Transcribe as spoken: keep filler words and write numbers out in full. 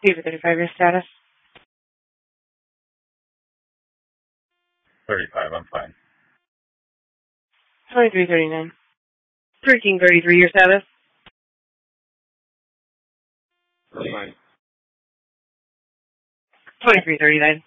Fever thirty-five, your status? thirty-five, I'm fine. twenty-three thirty-nine. thirteen thirty-three, your status? Fine. twenty-three thirty-nine.